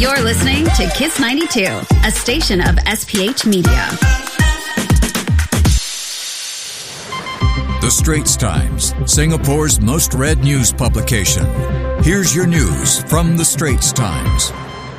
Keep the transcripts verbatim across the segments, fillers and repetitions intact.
You're listening to Kiss ninety-two, a station of S P H Media. The Straits Times, Singapore's most read news publication. Here's your news from The Straits Times.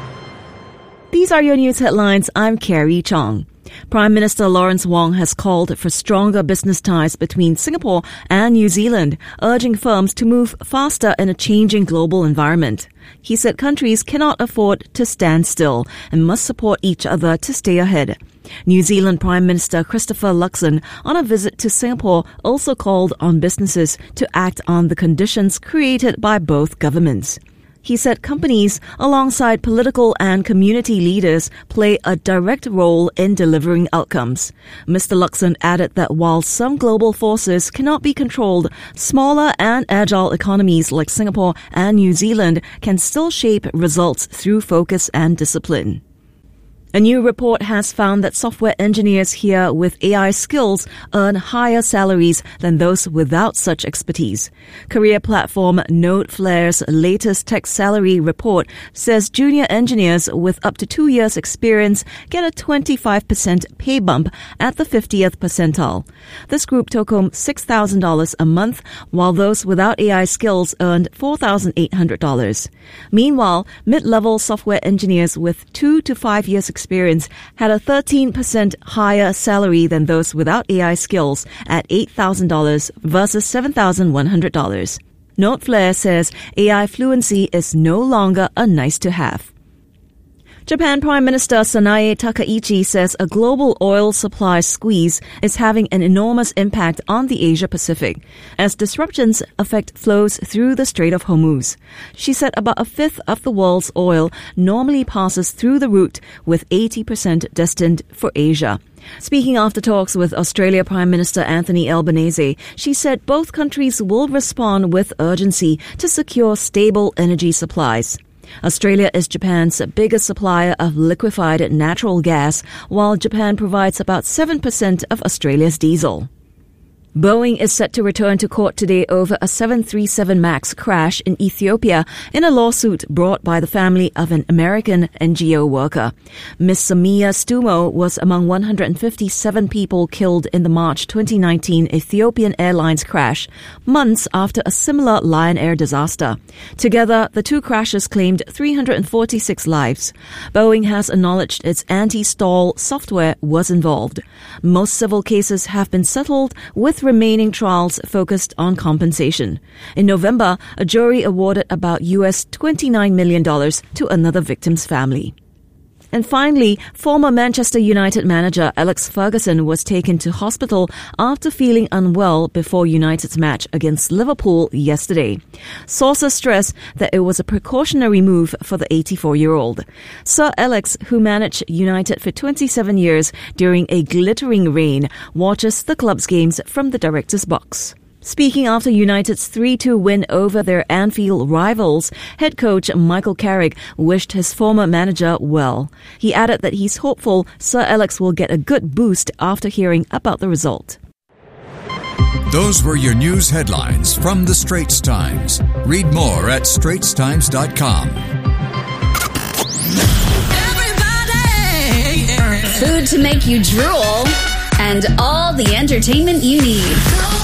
These are your news headlines. I'm Carrie Chong. Prime Minister Lawrence Wong has called for stronger business ties between Singapore and New Zealand, urging firms to move faster in a changing global environment. He said countries cannot afford to stand still and must support each other to stay ahead. New Zealand Prime Minister Christopher Luxon, on a visit to Singapore, also called on businesses to act on the conditions created by both governments. He said companies, alongside political and community leaders, play a direct role in delivering outcomes. Mister Luxon added that while some global forces cannot be controlled, smaller and agile economies like Singapore and New Zealand can still shape results through focus and discipline. A new report has found that software engineers here with A I skills earn higher salaries than those without such expertise. Career platform Nodeflare's latest tech salary report says junior engineers with up to two years experience get a twenty-five percent pay bump at the fiftieth percentile. This group took home six thousand dollars a month, while those without A I skills earned four thousand eight hundred dollars. Meanwhile, mid-level software engineers with two to five years experience experience had a thirteen percent higher salary than those without A I skills at eight thousand dollars versus seven thousand one hundred dollars. Nodeflare says A I fluency is no longer a nice-to-have. Japan Prime Minister Sanae Takaichi says a global oil supply squeeze is having an enormous impact on the Asia-Pacific, as disruptions affect flows through the Strait of Hormuz. She said about a fifth of the world's oil normally passes through the route, with eighty percent destined for Asia. Speaking after talks with Australia Prime Minister Anthony Albanese, she said both countries will respond with urgency to secure stable energy supplies. Australia is Japan's biggest supplier of liquefied natural gas, while Japan provides about seven percent of Australia's diesel. Boeing is set to return to court today over a seven thirty-seven MAX crash in Ethiopia in a lawsuit brought by the family of an American N G O worker. Miss Samia Stumo was among one hundred fifty-seven people killed in the March twenty nineteen Ethiopian Airlines crash, months after a similar Lion Air disaster. Together, the two crashes claimed three hundred forty-six lives. Boeing has acknowledged its anti-stall software was involved. Most civil cases have been settled, with remaining trials focused on compensation. In November, a jury awarded about U S twenty-nine million dollars to another victim's family. And finally, former Manchester United manager Alex Ferguson was taken to hospital after feeling unwell before United's match against Liverpool yesterday. Sources stress that it was a precautionary move for the eighty-four-year-old. Sir Alex, who managed United for twenty-seven years during a glittering reign, watches the club's games from the director's box. Speaking after United's three two win over their Anfield rivals, head coach Michael Carrick wished his former manager well. He added that he's hopeful Sir Alex will get a good boost after hearing about the result. Those were your news headlines from The Straits Times. Read more at straits times dot com. Food to make you drool, and all the entertainment you need.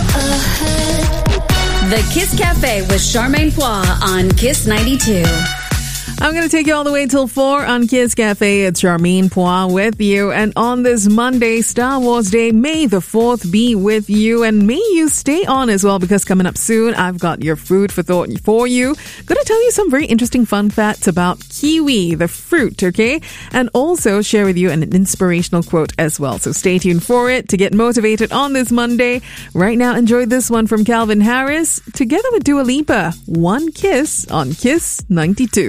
The Kiss Cafe with Charmaine Pois on Kiss ninety-two. I'm going to take you all the way till four on Kiss Cafe. It's Charmaine Pois with you. And on this Monday, Star Wars Day, may the fourth be with you. And may you stay on as well, because coming up soon, I've got your food for thought for you. Going to tell you some very interesting fun facts about kiwi, the fruit, okay? And also share with you an inspirational quote as well. So stay tuned for it to get motivated on this Monday. Right now, enjoy this one from Calvin Harris together with Dua Lipa. One Kiss on Kiss ninety-two.